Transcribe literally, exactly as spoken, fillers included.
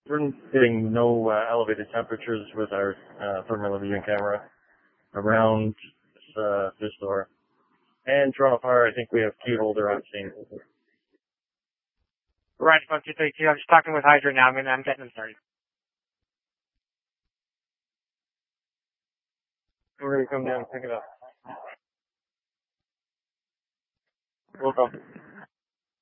We're getting no uh, elevated temperatures with our uh, thermal vision camera around uh, this door. And Toronto Power, I think we have key holder on scene. Right, about two thirty-two. I'm just talking with Hydra now. I'm, gonna, I'm getting them started. We're going to come down and pick it up. We'll go.